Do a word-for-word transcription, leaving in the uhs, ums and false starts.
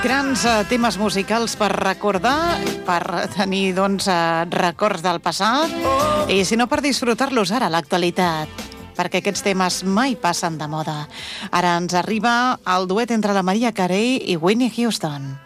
grans eh, temes musicals per recordar, per tenir, doncs, eh, records del passat, i si no, per disfrutar-los ara a l'actualitat, perquè aquests temes mai passen de moda. Ara ens arriba el duet entre la Maria Carey i Whitney Houston.